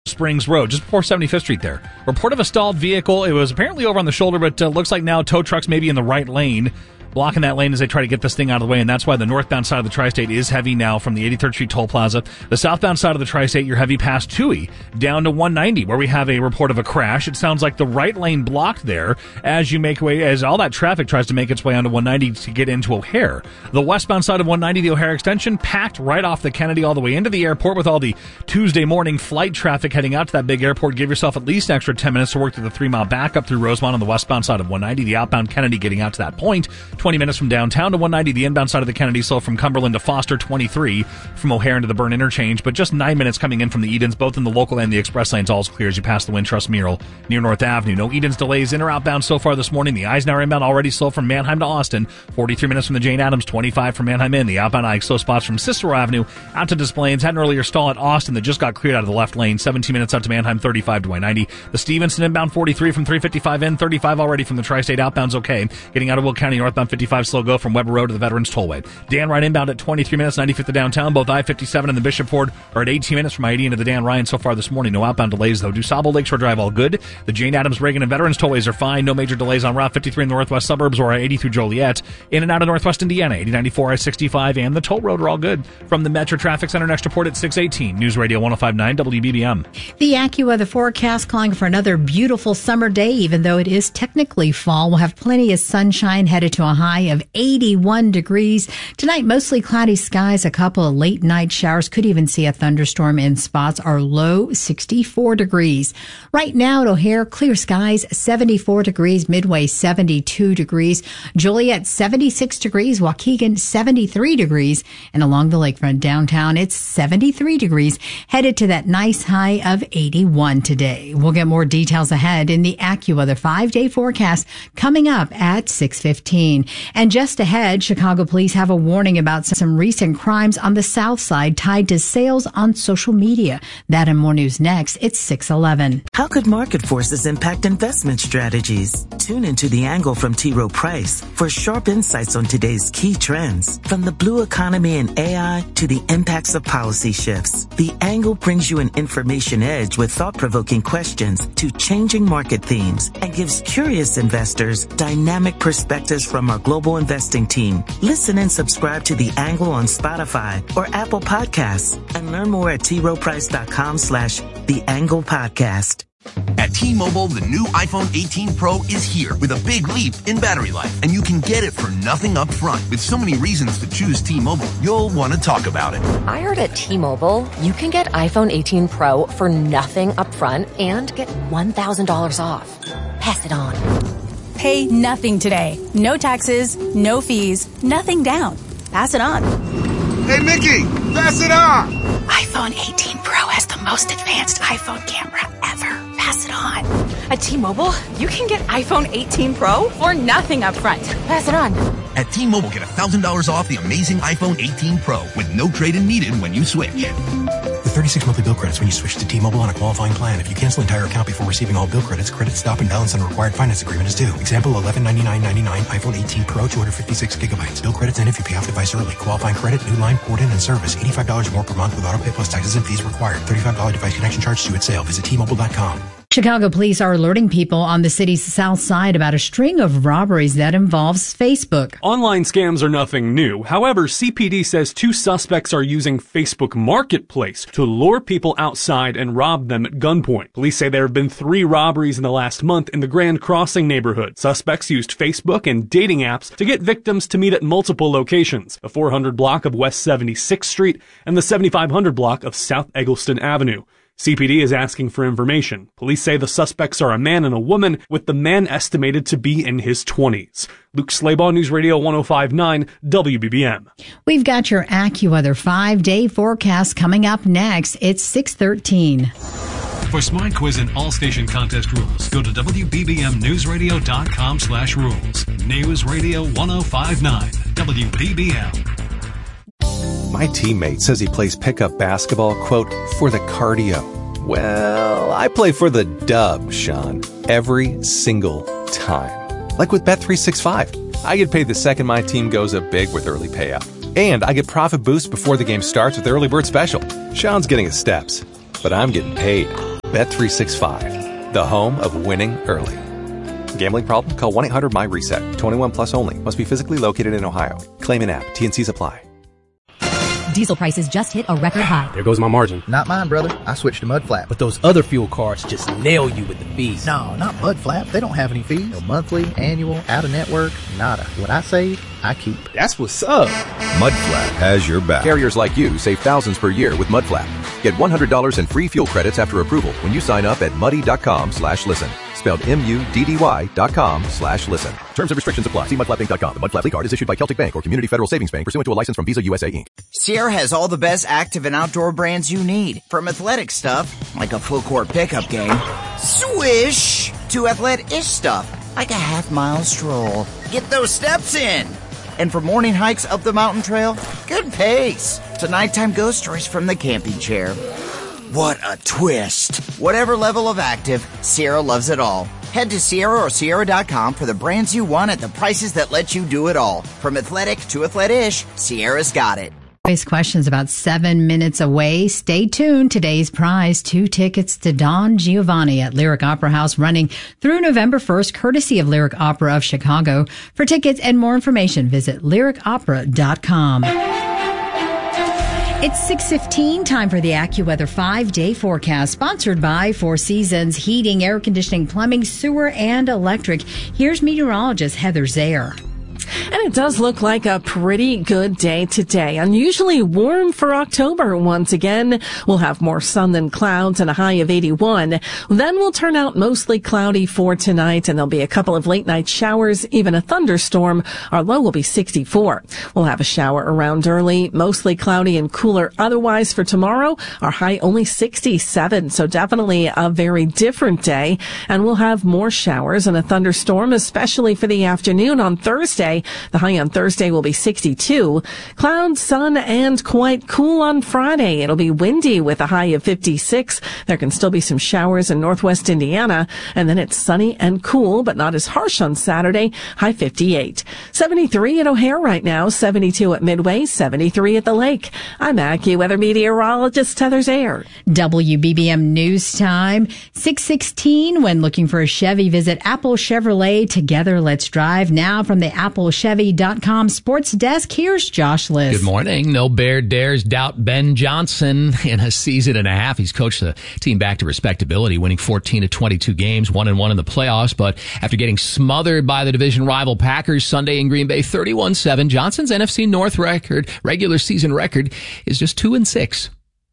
Springs Road, just before 75th Street there. Report of a stalled vehicle. It was apparently over on the shoulder, but looks like now tow trucks may be in the right lane, blocking that lane as they try to get this thing out of the way, and that's why the northbound side of the Tri-State is heavy now from the 83rd Street Toll Plaza. The southbound side of the Tri-State, you're heavy past Toohey, down to 190, where we have a report of a crash. It sounds like the right lane blocked there as you make way, as all that traffic tries to make its way onto 190 to get into O'Hare. The westbound side of 190, the O'Hare extension, packed right off the Kennedy all the way into the airport with all the Tuesday morning flight traffic heading out to that big airport. Give yourself at least an extra 10 minutes to work through the 3-mile backup through Rosemont on the westbound side of 190. The outbound Kennedy getting out to that point, 20 minutes from downtown to 190, the inbound side of the Kennedy, so from Cumberland to Foster, 23 from O'Hare into the Byrne interchange, but just 9 minutes coming in from the Edens, both in the local and the express lanes. All's clear as you pass the Wintrust mural near North Avenue. No Edens delays in or outbound so far this morning. The Eisenhower inbound already slow from Manheim to Austin, 43 minutes from the Jane Addams, 25 from Manheim in. The outbound I slow spots from Cicero Avenue out to Des Plaines. Had an earlier stall at Austin that just got cleared out of the left lane, 17 minutes out to Manheim, 35 to I-90. The Stevenson inbound, 43 from 355 in, 35 already from the Tri-State outbound's okay. Getting out of Will County northbound, 55 slow go from Weber Road to the Veterans Tollway. Dan Ryan inbound at 23 minutes, 95th to downtown. Both I-57 and the Bishop Ford are at 18 minutes from I-80 into the Dan Ryan so far this morning. No outbound delays, though. DuSable Lakeshore Drive all good. The Jane Addams, Reagan, and Veterans Tollways are fine. No major delays on Route 53 in the northwest suburbs or I-80 through Joliet. In and out of northwest Indiana, 8094, I-65, and the Toll Road are all good. From the Metro Traffic Center, next report at 6:18. News Radio 105.9 WBBM. The AccuWeather forecast calling for another beautiful summer day, even though it is technically fall. We'll have plenty of sunshine, headed to a high of 81 degrees. Tonight, mostly cloudy skies, a couple of late night showers, could even see a thunderstorm in spots. Our low 64 degrees. Right now at O'Hare, clear skies, 74 degrees, Midway 72 degrees, Joliet 76 degrees, Waukegan 73 degrees, and along the lakefront downtown, it's 73 degrees, headed to that nice high of 81 today. We'll get more details ahead in the AccuWeather 5-day forecast coming up at 6:15. And just ahead, Chicago police have a warning about some recent crimes on the South Side tied to sales on social media. That and more news next. It's 6:11. How could market forces impact investment strategies? Tune into The Angle from T. Rowe Price for sharp insights on today's key trends. From the blue economy and AI to the impacts of policy shifts, The Angle brings you an information edge with thought-provoking questions to changing market themes and gives curious investors dynamic perspectives from our global investing team. Listen and subscribe to The Angle on Spotify or Apple Podcasts and learn more at troweprice.com/The Angle Podcast. At T-Mobile, the new iPhone 18 Pro is here with a big leap in battery life, and you can get it for nothing up front. With so many reasons to choose T-Mobile, you'll want to talk about it. I heard at T-Mobile, you can get iPhone 18 Pro for nothing up front and get $1,000 off. Pass it on. Pay nothing today. No taxes, no fees, nothing down. Pass it on. Hey, Mickey, pass it on. iPhone 18 Pro has the most advanced iPhone camera ever. Pass it on. At T-Mobile, you can get iPhone 18 Pro for nothing up front. Pass it on. At T-Mobile, get $1,000 off the amazing iPhone 18 Pro with no trade-in needed when you switch. With 36 monthly bill credits when you switch to T-Mobile on a qualifying plan. If you cancel entire account before receiving all bill credits, credit stop and balance on a required finance agreement is due. Example, $1199.99 iPhone 18 Pro, 256 gigabytes. Bill credits end if you pay off device early. Qualifying credit, new line, port in, and service. $85 or more per month with auto pay plus taxes and fees required. $35 device connection charge due at sale. Visit T-Mobile.com. Chicago police are alerting people on the city's south side about a string of robberies that involves Facebook. Online scams are nothing new. However, CPD says 2 suspects are using Facebook Marketplace to lure people outside and rob them at gunpoint. Police say there have been 3 robberies in the last month in the Grand Crossing neighborhood. Suspects used Facebook and dating apps to get victims to meet at multiple locations: the 400 block of West 76th Street and the 7500 block of South Eggleston Avenue. CPD is asking for information. Police say the suspects are a man and a woman, with the man estimated to be in his 20s. Luke Slabaugh, News Radio 105.9 WBBM. We've got your AccuWeather 5-day forecast coming up next. It's 6:13. For Smart Quiz and all station contest rules, go to WBBMNewsRadio.com/rules. News Radio 105.9 WBBM. My teammate says he plays pickup basketball, quote, for the cardio. Well, I play for the dub, Sean, every single time. Like with Bet365. I get paid the second my team goes up big with early payout. And I get profit boosts before the game starts with Early Bird Special. Sean's getting his steps, but I'm getting paid. Bet365, the home of winning early. Gambling problem? Call 1-800-MY-RESET. 21 plus only. Must be physically located in Ohio. Claim in app. T&Cs apply. Diesel prices just hit a record high. There goes my margin. Not mine, brother. I switched to Mudflap. But those other fuel cards just nail you with the fees. No, not Mudflap. They don't have any fees. No monthly, annual, out-of-network, nada. What I save, I keep. That's what's up. Mudflap has your back. Carriers like you save thousands per year with Mudflap. Get $100 in free fuel credits after approval when you sign up at muddy.com/listen. Spelled MUDDY.com/listen. Terms and restrictions apply. See mudflapinc.com. The Mudflap card is issued by Celtic Bank or Community Federal Savings Bank pursuant to a license from Visa USA Inc. Sierra has all the best active and outdoor brands you need. From athletic stuff, like a full court pickup game, swish, to athlete-ish stuff, like a half-mile stroll. Get those steps in. And for morning hikes up the mountain trail, good pace. To nighttime ghost stories from the camping chair. What a twist. Whatever level of active, Sierra loves it all. Head to Sierra or Sierra.com for the brands you want at the prices that let you do it all. From athletic to athlete-ish, Sierra's got it. Questions about 7 minutes away. Stay tuned. Today's prize, 2 tickets to Don Giovanni at Lyric Opera House, running through November 1st, courtesy of Lyric Opera of Chicago. For tickets and more information, visit lyricopera.com. It's 6:15, time for the AccuWeather 5-day forecast, sponsored by Four Seasons Heating, Air Conditioning, Plumbing, Sewer, and Electric. Here's meteorologist Heather Zayer. And it does look like a pretty good day today. Unusually warm for October once again. We'll have more sun than clouds and a high of 81. Then we'll turn out mostly cloudy for tonight, and there'll be a couple of late night showers, even a thunderstorm. Our low will be 64. We'll have a shower around early, mostly cloudy and cooler otherwise for tomorrow. Our high only 67, so definitely a very different day. And we'll have more showers and a thunderstorm, especially for the afternoon on Thursday. The high on Thursday will be 62. Clouds, sun, and quite cool on Friday. It'll be windy with a high of 56. There can still be some showers in northwest Indiana. And then it's sunny and cool, but not as harsh on Saturday. High 58. 73 at O'Hare right now. 72 at Midway. 73 at the lake. I'm AccuWeather meteorologist Heather Zayer. WBBM News Time. 6:16. When looking for a Chevy, visit Apple Chevrolet. Together, let's drive. Now from the AppleChevy.com sports desk, here's Josh Liss. Good morning. No Bear dares doubt Ben Johnson. In a season and a half, he's coached the team back to respectability, winning 14 of 22 games, 1-1 in the playoffs. But after getting smothered by the division rival Packers Sunday in Green Bay 31-7, Johnson's NFC North regular season record is just 2-6.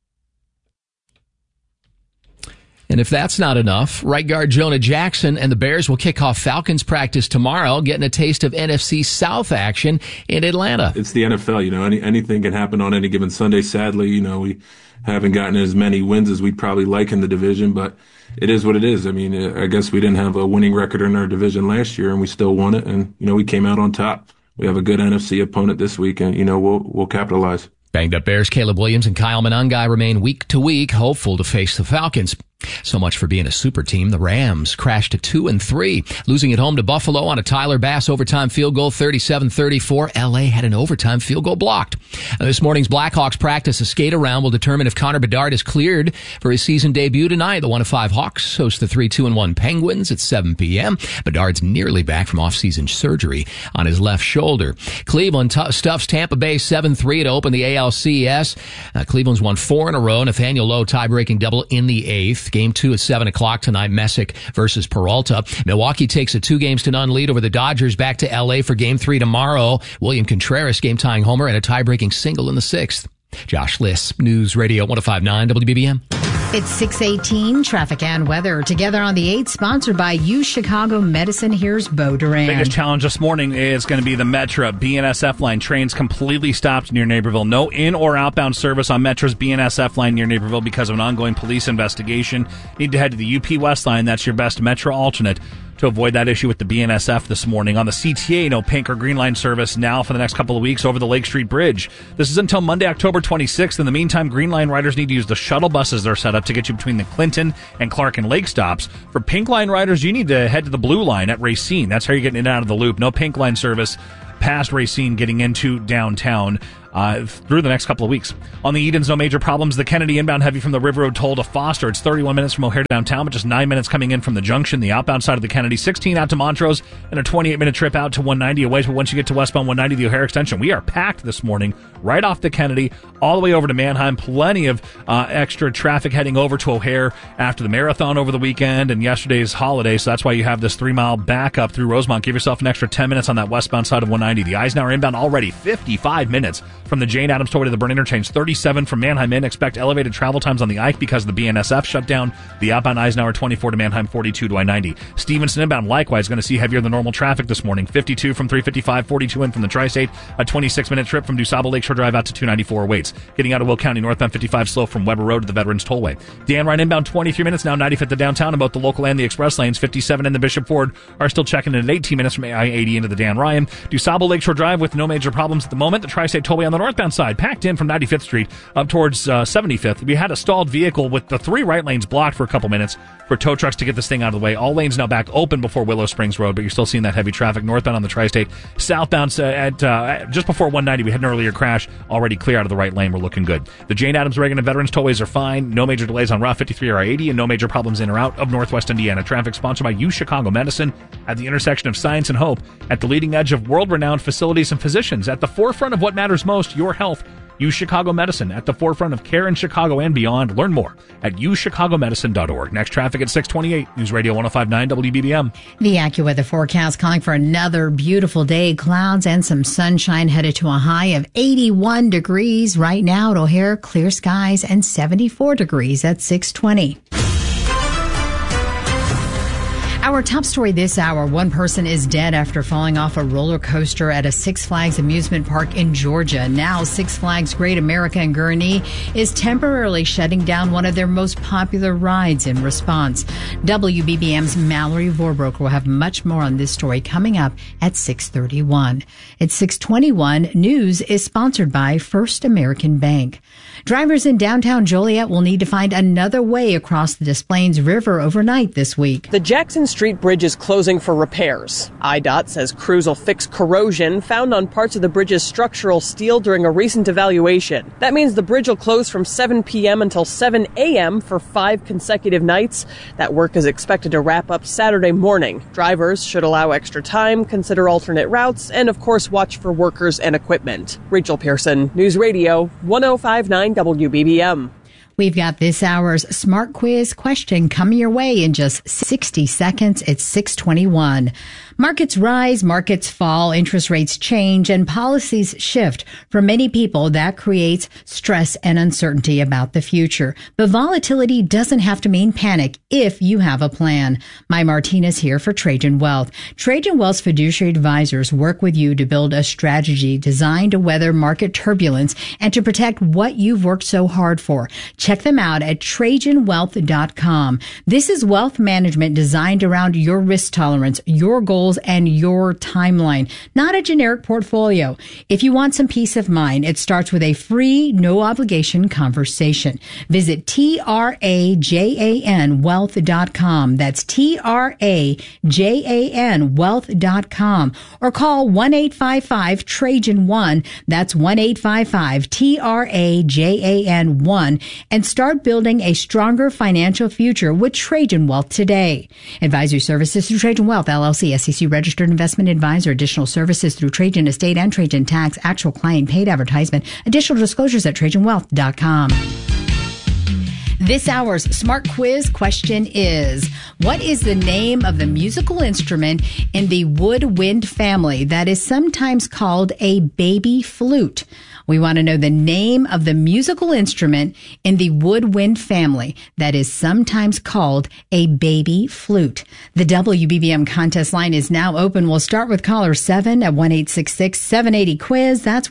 And if that's not enough, right guard Jonah Jackson and the Bears will kick off Falcons practice tomorrow, getting a taste of NFC South action in Atlanta. It's the NFL, anything can happen on any given Sunday. Sadly, we haven't gotten as many wins as we'd probably like in the division, but it is what it is. I mean, I guess we didn't have a winning record in our division last year, and we still won it, and, we came out on top. We have a good NFC opponent this week, and, we'll capitalize. Banged up Bears Caleb Williams and Kyle Monangai remain week to week, hopeful to face the Falcons. So much for being a super team. The Rams crashed to 2-3, losing at home to Buffalo on a Tyler Bass overtime field goal, 37-34. LA had an overtime field goal blocked. This morning's Blackhawks practice, a skate around, will determine if Connor Bedard is cleared for his season debut tonight. The 1-5 Hawks host the 3-2-1 Penguins at 7 p.m. Bedard's nearly back from off-season surgery on his left shoulder. Cleveland stuffs Tampa Bay 7-3 to open the ALCS. Cleveland's won 4 in a row. Nathaniel Lowe tie-breaking double in the 8th. Game 2 at 7 o'clock tonight, Messick versus Peralta. Milwaukee takes a 2-0 lead over the Dodgers. Back to L.A. for Game 3 tomorrow. William Contreras game-tying homer and a tie-breaking single in the 6th. Josh Liss, News Radio 105.9 WBBM. It's 6:18, traffic and weather together on the 8th, sponsored by U Chicago Medicine. Here's Bo Duran. Biggest challenge this morning is going to be the Metra BNSF line. Trains completely stopped near Naperville. No in or outbound service on Metra's BNSF line near Naperville because of an ongoing police investigation. Need to head to the UP West line. That's your best Metra alternate to avoid that issue with the BNSF this morning. On the CTA, no pink or green line service now for the next couple of weeks over the Lake Street Bridge. This is until Monday, October 26th. In the meantime, green line riders need to use the shuttle buses that are set up to get you between the Clinton and Clark and Lake stops. For pink line riders, you need to head to the blue line at Racine. That's how you're getting in and out of the loop. No pink line service past Racine getting into downtown. through the next couple of weeks. On the Edens, no major problems. The Kennedy inbound heavy from the River Road toll to Foster. It's 31 minutes from O'Hare downtown, but just 9 minutes coming in from the junction. The outbound side of the Kennedy, 16 out to Montrose, and a 28-minute trip out to 190 away. But once you get to westbound 190, the O'Hare extension, we are packed this morning, right off the Kennedy, all the way over to Manheim. Plenty of extra traffic heading over to O'Hare after the marathon over the weekend and yesterday's holiday. So that's why you have this 3-mile backup through Rosemont. Give yourself an extra 10 minutes on that westbound side of 190. The Eisenhower inbound already 55 minutes from the Jane Addams tollway to the Burn interchange. 37 from Manheim in. Expect elevated travel times on the Ike because of the BNSF shutdown. The outbound Eisenhower 24 to Manheim, 42 to I-90. Stevenson inbound likewise going to see heavier than normal traffic this morning. 52 from 355, 42 in from the Tri-State. A 26-minute trip from DuSable Lakeshore Drive out to 294 waits. Getting out of Will County northbound 55 slow from Weber Road to the Veterans Tollway. Dan Ryan inbound 23 minutes now, 95th to downtown in both the local and the express lanes. 57 in the Bishop Ford are still checking in at 18 minutes from I-80 into the Dan Ryan. DuSable Lakeshore Drive with no major problems at the moment. The Tri-State Tollway on the northbound side packed in from 95th Street up towards 75th. We had a stalled vehicle with the 3 right lanes blocked for a couple minutes for tow trucks to get this thing out of the way. All lanes now back open before Willow Springs Road, but you're still seeing that heavy traffic northbound on the Tri-State. Southbound at just before 190, we had an earlier crash already clear out of the right lane. We're looking good. The Jane Addams, Reagan, and Veterans Tollways are fine. No major delays on Route 53 or I-80 and no major problems in or out of Northwest Indiana. Traffic sponsored by U Chicago Medicine at the intersection of science and hope, at the leading edge of world-renowned facilities and physicians, at the forefront of what matters most, your health. U Chicago Medicine, at the forefront of care in Chicago and beyond. Learn more at uchicago.medicine.org. Next traffic at 628, News Radio 105.9 WBBM. The AccuWeather forecast calling for another beautiful day. Clouds and some sunshine headed to a high of 81 degrees. Right now at O'Hare, clear skies and 74 degrees at 620. Our top story this hour, one person is dead after falling off a roller coaster at a Six Flags amusement park in Georgia. Now, Six Flags Great America in Gurnee is temporarily shutting down one of their most popular rides in response. WBBM's Mallory Vorbroker will have much more on this story coming up at 6:31. At 6:21, news is sponsored by First American Bank. Drivers in downtown Joliet will need to find another way across the Des Plaines River overnight this week. The Jackson Street Bridge is closing for repairs. IDOT says crews will fix corrosion found on parts of the bridge's structural steel during a recent evaluation. That means the bridge will close from 7 p.m. until 7 a.m. for 5 consecutive nights. That work is expected to wrap up Saturday morning. Drivers should allow extra time, consider alternate routes, and of course watch for workers and equipment. Rachel Pearson, News Radio 105.9 WBBM. We've got this hour's Smart Quiz question coming your way in just 60 seconds. It's 6:21. Markets rise, markets fall, interest rates change, and policies shift. For many people, that creates stress and uncertainty about the future. But volatility doesn't have to mean panic if you have a plan. Mai Martinez here for Trajan Wealth. Trajan Wealth's fiduciary advisors work with you to build a strategy designed to weather market turbulence and to protect what you've worked so hard for. Check them out at TrajanWealth.com. This is wealth management designed around your risk tolerance, your goals, and your timeline, not a generic portfolio. If you want some peace of mind, it starts with a free, no obligation conversation. Visit TRAJANwealth.com. That's TRAJANwealth.com. Or call 1-855-TRAJAN1. That's 1-855-TRAJAN1 and start building a stronger financial future with Trajan Wealth today. Advisory services through Trajan Wealth, LLC, SEC registered investment advisor. Additional services through Trajan Estate and Trajan Tax. Actual client paid advertisement. Additional disclosures at TrajanWealth.com. This hour's Smart Quiz question is, what is the name of the musical instrument in the woodwind family that is sometimes called a baby flute? We want to know the name of the musical instrument in the woodwind family that is sometimes called a baby flute. The WBBM contest line is now open. We'll start with caller 7 at 1-866-780-QUIZ. That's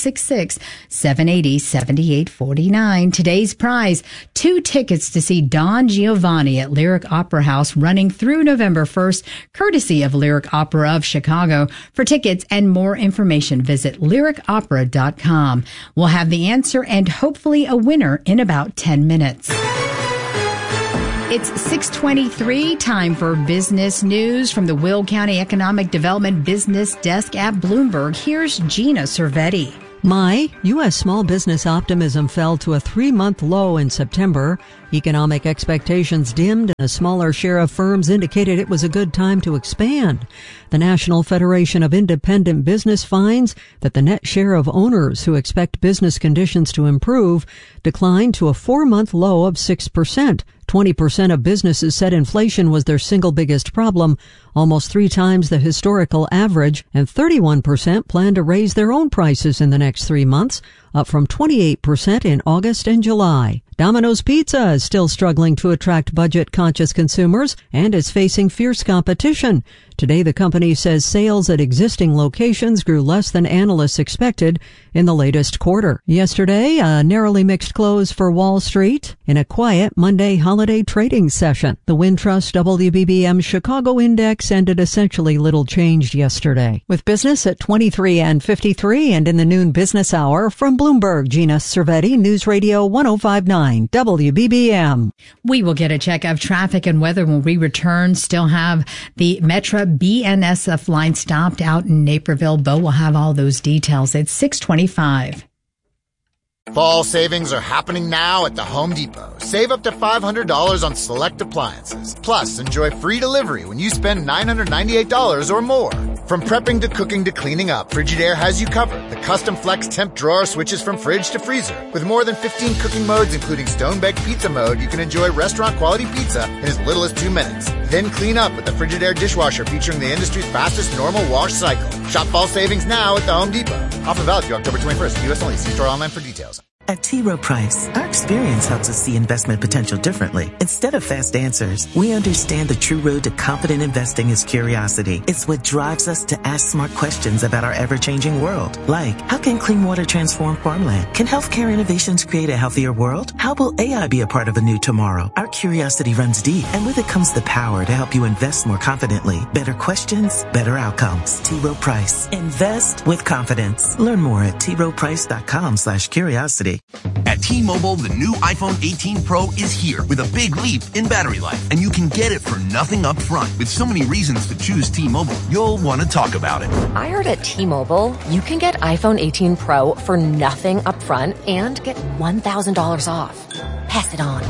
1-866-780-7849. Today's prize, 2 tickets to see Don Giovanni at Lyric Opera House running through November 1st, courtesy of Lyric Opera of Chicago. For tickets and more information, visit lyricopera.com. We'll have the answer and hopefully a winner in about 10 minutes. It's 6:23, time for business news from the Will County Economic Development Business Desk at Bloomberg. Here's Gina Cervetti. U.S. small business optimism fell to a 3-month low in September. Economic expectations dimmed and a smaller share of firms indicated it was a good time to expand. The National Federation of Independent Business finds that the net share of owners who expect business conditions to improve declined to a 4-month low of 6%. 20% of businesses said inflation was their single biggest problem, almost 3 times the historical average, and 31% plan to raise their own prices in the next 3 months, up from 28% in August and July. Domino's Pizza is still struggling to attract budget-conscious consumers and is facing fierce competition. Today, the company says sales at existing locations grew less than analysts expected in the latest quarter. Yesterday, a narrowly mixed close for Wall Street in a quiet Monday holiday trading session. The Wintrust WBBM Chicago Index ended essentially little changed yesterday. With business at 23 and 53 and in the noon business hour from Bloomberg, Gina Cervetti, News Radio 105.9 WBBM. We will get a check of traffic and weather when we return. Still have the Metra BNSF line stopped out in Naperville. Bo will have all those details at 6:25. Fall savings are happening now at the Home Depot. Save up to $500 on select appliances. Plus, enjoy free delivery when you spend $998 or more. From prepping to cooking to cleaning up, Frigidaire has you covered. The custom flex temp drawer switches from fridge to freezer. With more than 15 cooking modes, including stone-baked pizza mode, you can enjoy restaurant-quality pizza in as little as 2 minutes. Then clean up with the Frigidaire dishwasher featuring the industry's fastest normal wash cycle. Shop fall savings now at the Home Depot. Offer valid through October 21st. U.S. only. See store online for details. At T. Rowe Price, our experience helps us see investment potential differently. Instead of fast answers, we understand the true road to confident investing is curiosity. It's what drives us to ask smart questions about our ever-changing world. Like, how can clean water transform farmland? Can healthcare innovations create a healthier world? How will AI be a part of a new tomorrow? Our curiosity runs deep, and with it comes the power to help you invest more confidently. Better questions, better outcomes. T. Rowe Price. Invest with confidence. Learn more at troweprice.com/curiosity. At T-Mobile, the new iPhone 18 Pro is here with a big leap in battery life, and you can get it for nothing up front. With so many reasons to choose T-Mobile, you'll want to talk about it. I heard at T-Mobile, you can get iPhone 18 Pro for nothing up front and get $1,000 off. Pass it on.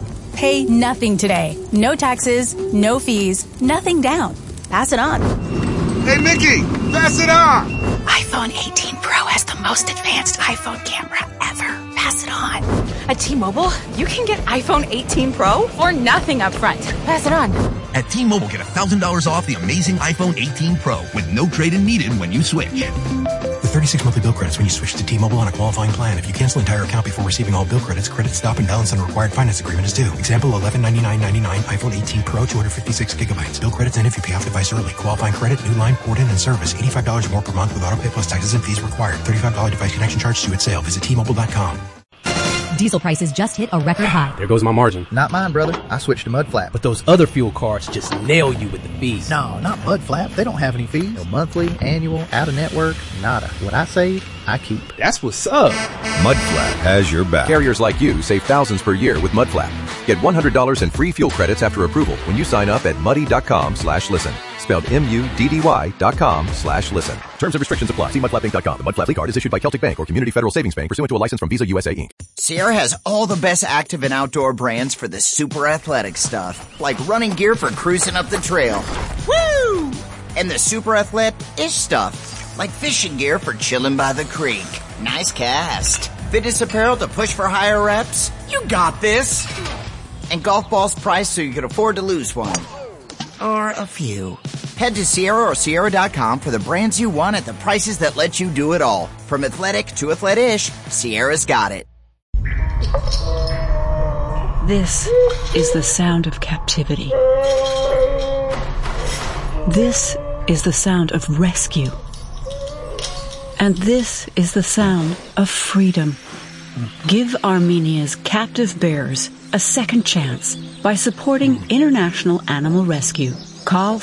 Pay nothing today. No taxes, no fees, nothing down. Pass it on. Hey, Mickey, pass it on. iPhone 18 Pro has the most advanced iPhone camera ever. Pass it on. At T-Mobile, you can get iPhone 18 Pro for nothing up front. Pass it on. At T-Mobile, get $1,000 off the amazing iPhone 18 Pro with no trade-in needed when you switch. With 36 monthly bill credits when you switch to T-Mobile on a qualifying plan. If you cancel entire account before receiving all bill credits, credit stop and balance on a required finance agreement is due. Example, $1199.99 iPhone 18 Pro, 256 gigabytes. Bill credits end if you pay off device early. Qualifying credit, new line, port-in, and service. $85 more per month with auto pay plus taxes and fees required. $35 device connection charge due at sale. Visit T-Mobile.com. Diesel prices just hit a record high. There goes my margin. Not mine, brother. I switched to Mudflap. But those other fuel cards just nail you with the fees. No, not Mudflap. They don't have any fees. No monthly, annual, out-of-network, nada. What I save, I keep. That's what's up. Mudflap has your back. Carriers like you save thousands per year with Mudflap. Get $100 in free fuel credits after approval when you sign up at muddy.com/listen. Spelled MUDDY.com/listen. Terms and restrictions apply. See mudflappinc.com. The Mudflap card is issued by Celtic Bank or Community Federal Savings Bank pursuant to a license from Visa USA Inc. Sierra has all the best active and outdoor brands for the super athletic stuff, like running gear for cruising up the trail. Woo! And the super athletic-ish stuff, like fishing gear for chilling by the creek. Nice cast. Fitness apparel to push for higher reps. You got this. And golf balls priced so you can afford to lose one. Or a few. Head to Sierra or Sierra.com for the brands you want at the prices that let you do it all. From athletic to athletic-ish, Sierra's got it. This is the sound of captivity. This is the sound of rescue. And this is the sound of freedom. Give Armenia's captive bears a second chance by supporting International Animal Rescue. Call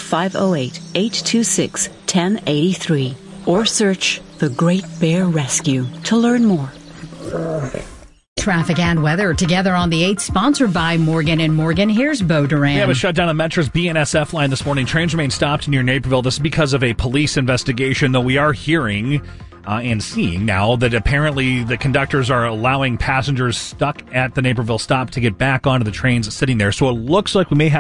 508-826-1083 or search The Great Bear Rescue to learn more. Traffic and weather together on the 8th, sponsored by Morgan & Morgan. Here's Bo Duran. We have a shutdown on Metra's BNSF line this morning. Trains remain stopped near Naperville. This is because of a police investigation, though we are hearing and seeing now that apparently the conductors are allowing passengers stuck at the Naperville stop to get back onto the trains sitting there. So it looks like we may have